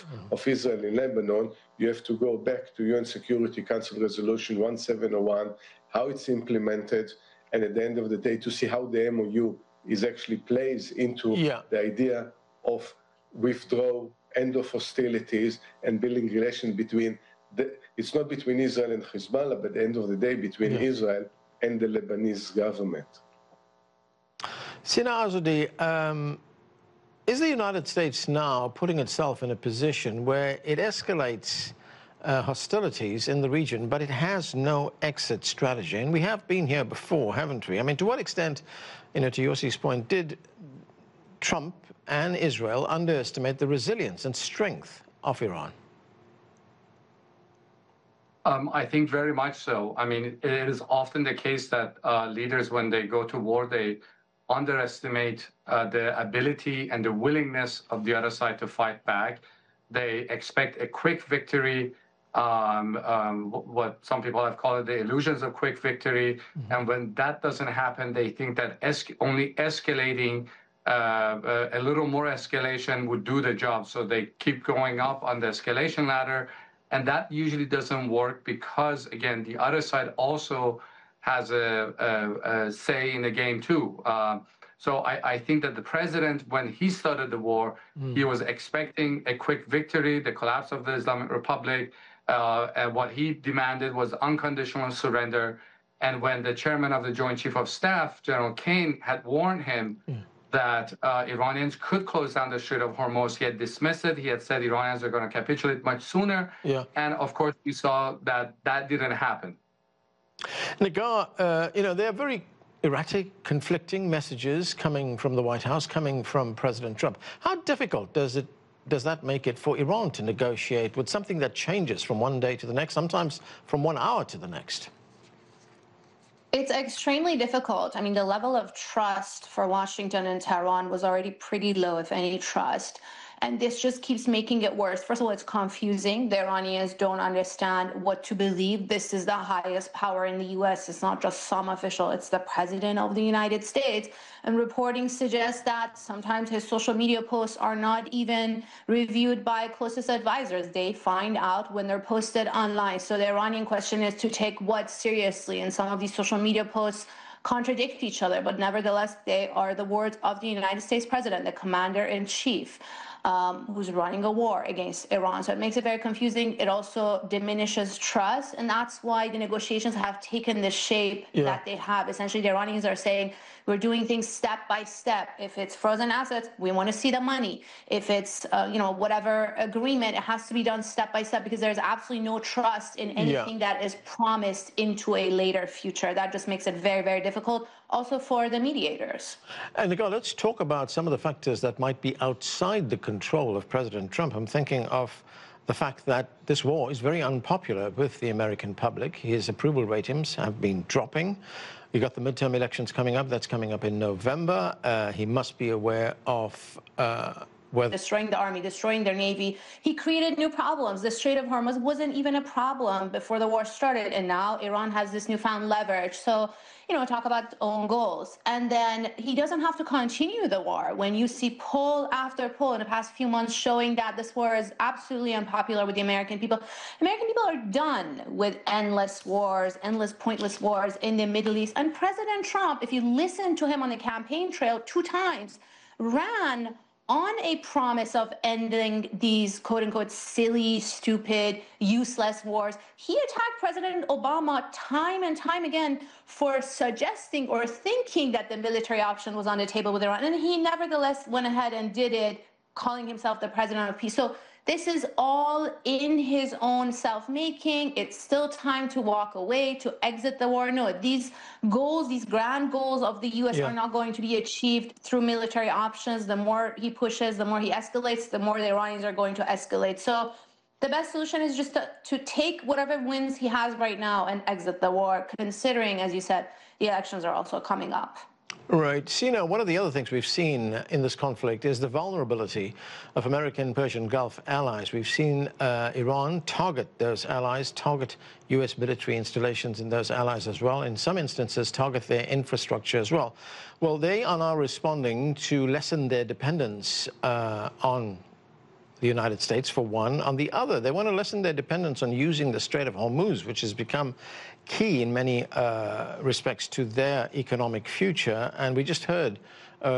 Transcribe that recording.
of Israel in Lebanon, you have to go back to UN Security Council Resolution 1701, how it's implemented, and at the end of the day, to see how the MOU is actually plays into the idea of withdrawal, end of hostilities, and building relations between, it's not between Israel and Hezbollah, but at the end of the day, between Israel and the Lebanese government. Sina Azadi, is the United States now putting itself in a position where it escalates hostilities in the region, but it has no exit strategy? And we have been here before, haven't we? I mean, to what extent, to Yossi's point, did Trump and Israel underestimate the resilience and strength of Iran? I think very much so. I mean, it is often the case that leaders, when they go to war, they underestimate the ability and the willingness of the other side to fight back. They expect a quick victory, what some people have called it the illusions of quick victory. And when that doesn't happen, they think that only escalating, a little more escalation would do the job. So they keep going up on the escalation ladder. And that usually doesn't work because, again, the other side also has a say in the game too. So I think that the president, when he started the war, he was expecting a quick victory, the collapse of the Islamic Republic, and what he demanded was unconditional surrender. And when the chairman of the Joint Chief of Staff, General Kane, had warned him that Iranians could close down the Strait of Hormuz, he had dismissed it. He had said Iranians are going to capitulate much sooner. And of course, we saw that that didn't happen. Nagar, there are very erratic, conflicting messages coming from the White House, coming from President Trump. How difficult does that make it for Iran to negotiate with something that changes from one day to the next, sometimes from 1 hour to the next? It's extremely difficult. I mean, the level of trust for Washington and Tehran was already pretty low, if any trust. And this just keeps making it worse. First of all, it's confusing. The Iranians don't understand what to believe. This is the highest power in the U.S. It's not just some official. It's the president of the United States. And reporting suggests that sometimes his social media posts are not even reviewed by closest advisors. They find out when they're posted online. So the Iranian question is to take what seriously? And some of these social media posts contradict each other, but nevertheless, they are the words of the United States president, the commander-in-chief, who's running a war against Iran. So it makes it very confusing. It also diminishes trust, and that's why the negotiations have taken the shape that they have. Essentially, the Iranians are saying, we're doing things step by step. If it's frozen assets, we want to see the money. If it's, whatever agreement, it has to be done step by step because there's absolutely no trust in anything that is promised into a later future. That just makes it very, very difficult, also for the mediators. And Nagar, let's talk about some of the factors that might be outside the control of President Trump. I'm thinking of the fact that this war is very unpopular with the American public. His approval ratings have been dropping. You've got the midterm elections coming up. That's coming up in November. He must be aware of whether destroying the army, destroying their navy. He created new problems. The Strait of Hormuz wasn't even a problem before the war started, and now Iran has this newfound leverage. So, talk about own goals. And then he doesn't have to continue the war. When you see poll after poll in the past few months showing that this war is absolutely unpopular with the American people are done with endless wars, endless pointless wars in the Middle East. And President Trump, if you listen to him on the campaign trail 2 times, ran on a promise of ending these quote-unquote silly, stupid, useless wars. He attacked President Obama time and time again for suggesting or thinking that the military option was on the table with Iran. And he nevertheless went ahead and did it, calling himself the president of peace. So this is all in his own self-making. It's still time to walk away, to exit the war. No, these goals, these grand goals of the U.S. are not going to be achieved through military options. The more he pushes, the more he escalates, the more the Iranians are going to escalate. So the best solution is just to take whatever wins he has right now and exit the war, considering, as you said, the elections are also coming up. Right. Sina, one of the other things we've seen in this conflict is the vulnerability of American Persian Gulf allies. We've seen Iran target those allies, target U.S. military installations in those allies as well, in some instances target their infrastructure as well. Well, they are now responding to lessen their dependence on the United States, for one. On the other, they want to lessen their dependence on using the Strait of Hormuz, which has become key in many respects to their economic future. And we just heard